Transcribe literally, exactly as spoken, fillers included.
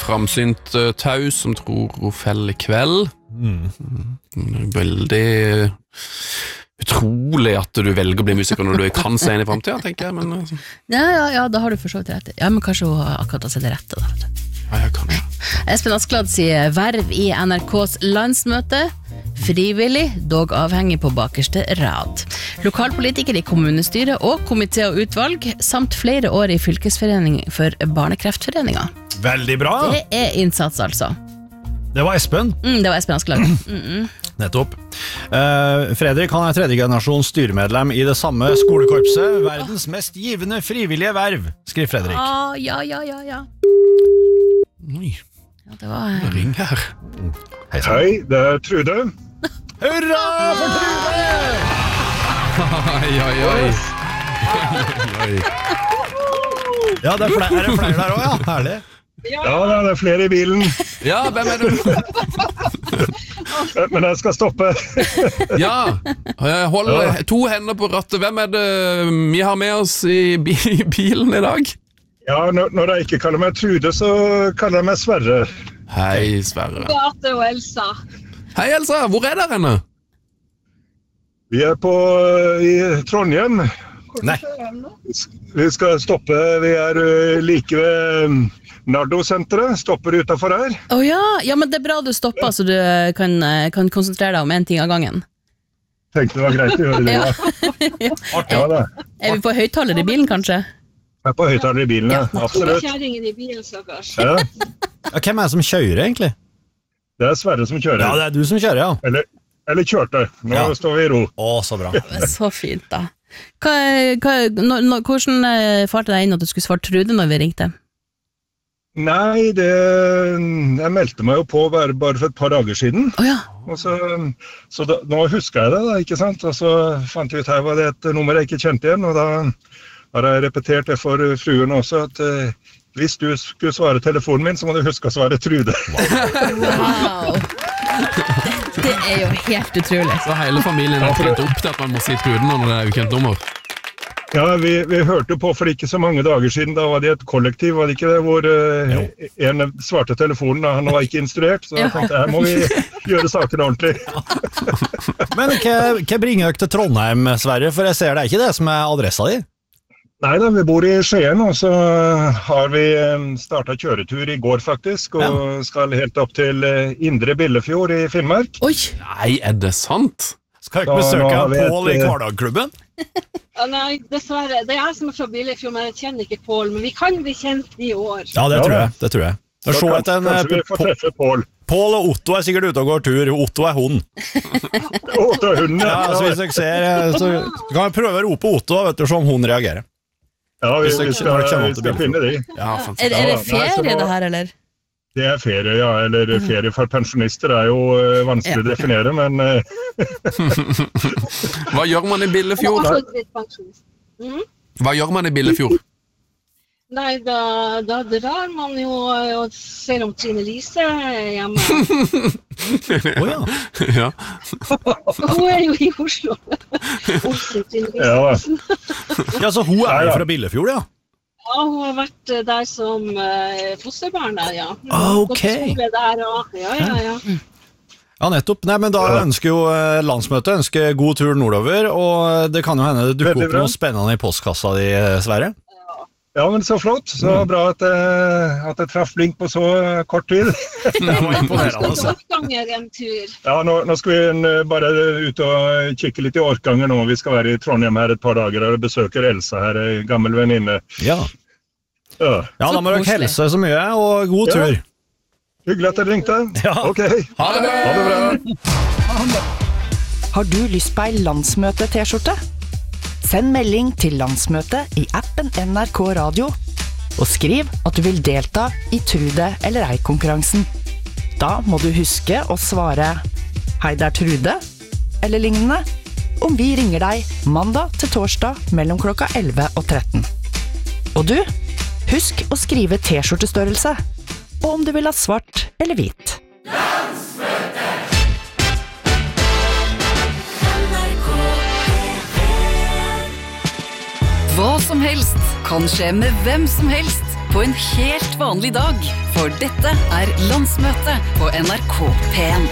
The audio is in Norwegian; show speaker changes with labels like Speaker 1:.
Speaker 1: framsynt uh, taus som tror hun feller i kveld. Mm. Veldig utrolig at du velger å bli musiker når du kan se inn i fremtiden, tenker jeg. Men, altså.
Speaker 2: ja, ja, ja, da har du for så vidt rett. Ja, men kanskje hun akkurat har sett det rette, da.
Speaker 1: Ja, jeg kanskje.
Speaker 2: Espen Askeladd sier verv i N R K's landsmøte. Frivillig, dog avhengig på bakerste rad. Lokalpolitiker i kommunestyret og komité og utvalg, samt flere år i fylkesforening for Barnekreftforeninga.
Speaker 3: Veldig bra!
Speaker 2: Det er innsats, altså.
Speaker 3: Det var Espen.
Speaker 2: Mm, det var Espen Askeladd. Mm -mm.
Speaker 3: Nettopp. Uh, Fredrik, han er tredje generasjons styremedlem i det samme skolekorpset. Verdens mest givende frivillige verv, skriver Fredrik.
Speaker 2: Ah, ja, ja, ja, ja.
Speaker 1: Oi,
Speaker 2: ja det var...
Speaker 1: ring her.
Speaker 4: Hei, Hei, det er Trude.
Speaker 3: Hurra for Trude!
Speaker 1: Oi, oi, oi. oi.
Speaker 3: Ja, det er flere, er det flere der også, ja. Herlig.
Speaker 4: Ja, det er flere i bilen.
Speaker 1: Ja, hvem er du?
Speaker 4: Men jeg skal stoppe.
Speaker 1: Ja, hold to hender på rattet. Hvem er det vi har med oss i bilen i dag?
Speaker 4: Ja, når jeg ikke kaller meg Trude, så kaller jeg meg Sverre.
Speaker 1: Hei, Sverre.
Speaker 5: Beate og Elsa.
Speaker 1: Hei, Elsa. Hvor er dere henne?
Speaker 4: Vi er på i Trondheim.
Speaker 3: Nei.
Speaker 4: Vi skal stoppe. Vi er like ved Nardo-senteret. Stopper utenfor her.
Speaker 2: Å oh, ja. Ja, men det er bra du stopper, så du kan, kan konsentrere deg om en ting av gangen.
Speaker 4: Tenkte det var greit å gjøre det.
Speaker 2: Ja.
Speaker 4: Artig, ja, det.
Speaker 2: Er vi på høyttaler i bilen, kanskje?
Speaker 4: Jeg er på høyttaler i bilen, ja. Absolutt.
Speaker 5: Kjæringen i bilen, stakkars.
Speaker 4: Ja.
Speaker 3: Ja, hvem er det som kjører, egentlig?
Speaker 4: Det er Sverre som kjører.
Speaker 3: Ja, det er du som kjører, ja.
Speaker 4: Eller, eller kjørte. Nå
Speaker 3: ja.
Speaker 4: står vi i ro.
Speaker 3: Å, så bra.
Speaker 2: Så fint, da. Hva, hva, nå, nå, hvordan farte det inn at du skulle svare Trude når vi ringte?
Speaker 4: Nei, det, jeg meldte meg jo på bare, bare for et par dager siden.
Speaker 2: Oh, ja.
Speaker 4: Og så, så da, nå husker jeg det da, ikke sant? Og så fant jeg ut her var det et nummer jeg ikke kjente igjen, og da har jeg repetert det for fruen også, at uh, hvis du skulle svare telefonen min, så må du huske å svare Trude.
Speaker 2: Wow! Det er jo helt utrolig.
Speaker 1: Så hele familien har trent opp til at man må si Trude når det er ukjent nummer.
Speaker 4: Ja, vi, vi hørte på for ikke så mange dager siden, da var det et kollektiv, var det ikke det, hvor uh, en svarte telefonen, han var ikke instruert, så jeg tenkte, her må vi gjøre saken ordentlig.
Speaker 3: Men hva, hva bringer dere til Trondheim, Sverre? For jeg ser det er ikke det som er adressa di.
Speaker 4: Nei da, vi bor i Skien, og så har vi startet kjøretur i går faktisk, og ja. skal helt opp til Indre Billefjord i Finnmark.
Speaker 2: Oi!
Speaker 1: Nei, er det sant?
Speaker 3: Skal dere besøke Pål i Kvardagklubben?
Speaker 5: Ja, nei, dessverre. Det er jeg som er fra Billefjord, men jeg kjenner ikke Pål, men vi kan bli kjent i år.
Speaker 3: Ja, det tror jeg, det tror jeg.
Speaker 4: Så kanskje, en, kanskje vi får treffe Pål.
Speaker 3: Pål og Otto er sikkert ute og går tur. Otto er hund.
Speaker 4: Otto er hunden, ja.
Speaker 3: Ja, så hvis dere ser, så kan vi prøve å rope Otto, vet du, så om hun reagerer.
Speaker 4: Ja, vi, vi skal, vi skal finne de.
Speaker 1: Ja,
Speaker 2: er, er det ferie Nei, det her, eller?
Speaker 4: Det er ferie, ja. Eller ferie for pensjonister er jo uh, vanskelig ja. å definere, men... Uh...
Speaker 1: Hva gjør man i Billefjord?
Speaker 5: Mm?
Speaker 1: Hva gjør man i Billefjord?
Speaker 5: Nei, da, da drar man jo og ser om Trine Lise hjemme.
Speaker 3: Å ja.
Speaker 1: Ja.
Speaker 5: Hun er jo i Oslo. Oslo, Trine Lise.
Speaker 4: Ja,
Speaker 3: ja, så hun er jo fra Billefjord, ja.
Speaker 5: Ja, hun har vært der som uh, fosterbarn der, ja.
Speaker 3: Ok.
Speaker 5: Der, og, ja, ja, ja.
Speaker 3: Ja, nettopp. Nei, men da ønsker jo landsmøtet ønsker god tur nordover, og det kan jo hende det dukker opp noe spennende i postkassa di, Sverre.
Speaker 4: Ja, men så flott. Så mm. bra at, uh, at jeg traff blink på så kort tid.
Speaker 3: Det var imponerende, altså.
Speaker 4: Ja, nå, nå skal vi bare ut og kikke litt i Orkanger nå. Vi skal være i Trondheim her et par dager og besøker Elsa her, gammel venninne.
Speaker 3: Ja. Ja, ja da må dere helse så mye, og god tur.
Speaker 4: Ja. Hyggelig at dere ringte.
Speaker 3: Ja.
Speaker 4: Ok.
Speaker 3: Ha det bra.
Speaker 4: Ha det bra.
Speaker 6: Har du lyst på ei landsmøte-T-skjorte? Send melding til landsmøtet i appen N R K Radio, og skriv at du vil delta i Trude eller ei-konkurransen. Da må du huske å svare «Hei, det er Trude», eller lignende, om vi ringer deg mandag til torsdag mellom klokka elleve og tretten. Og du, husk å skrive T-skjortestørrelse, og om du vil ha svart eller hvit.
Speaker 7: Hva som helst kan skje med hvem som helst på en helt vanlig dag, for dette er landsmøte på N R K P en.